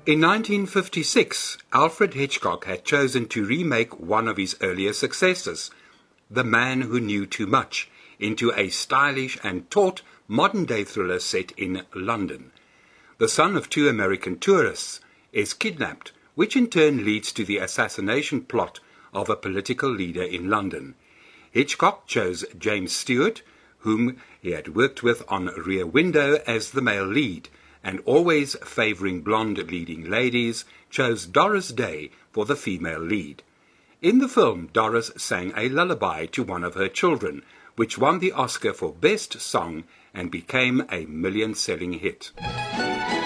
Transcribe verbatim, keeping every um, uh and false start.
In nineteen fifty-six, Alfred Hitchcock had chosen to remake one of his earlier successes, The Man Who Knew Too Much, into a stylish and taut modern-day thriller set in London. The son of two American tourists is kidnapped, which in turn leads to the assassination plot of a political leader in London. Hitchcock chose James Stewart, whom he had worked with on Rear Window, as the male lead, and always favouring blonde leading ladies, chose Doris Day for the female lead. In the film, Doris sang a lullaby to one of her children, which won the Oscar for Best Song and became a million-selling hit.